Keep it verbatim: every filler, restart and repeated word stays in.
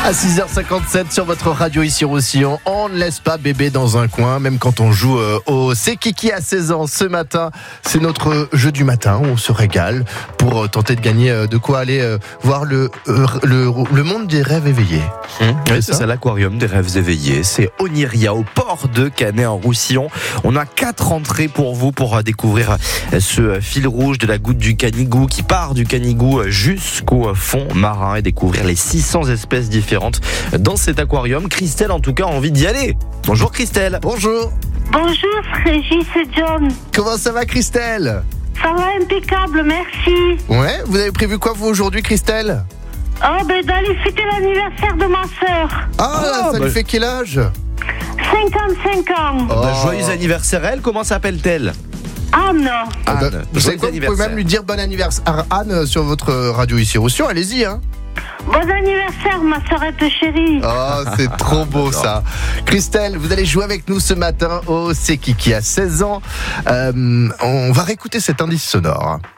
À six heures cinquante-sept sur votre radio ici Roussillon, on ne laisse pas bébé dans un coin, même quand on joue euh, au C'est Kiki à seize ans. Ce matin, c'est notre jeu du matin où on se régale pour euh, tenter de gagner euh, de quoi aller euh, voir le, euh, le, le monde des rêves éveillés. Mmh, oui, c'est ça, l'aquarium des rêves éveillés. C'est Oniria, au port de Canet en Roussillon. On a quatre entrées pour vous pour découvrir ce fil rouge de la goutte du Canigou qui part du Canigou jusqu'au fond marin et découvrir les six cents espèces différentes dans cet aquarium. Christelle, en tout cas, a envie d'y aller. Bonjour Christelle. Bonjour. Bonjour Régis et John. Comment ça va Christelle? Ça va impeccable, merci. Ouais, vous avez prévu quoi vous aujourd'hui Christelle? Oh ben d'aller fêter l'anniversaire de ma sœur. Ah, Ah, ça bah... lui fait quel âge? cinquante-cinq ans. Oh. Bah, joyeux anniversaire elle, comment s'appelle-t-elle? Anne. Anne. Vous savez quoi, vous pouvez même lui dire bon anniversaire Anne sur votre radio ici Roussillon, allez-y hein. Bon anniversaire ma sœurette chérie. Oh, c'est trop beau ça. Christelle, vous allez jouer avec nous ce matin au C'est Kiki à seize ans. Euh, on va réécouter cet indice sonore.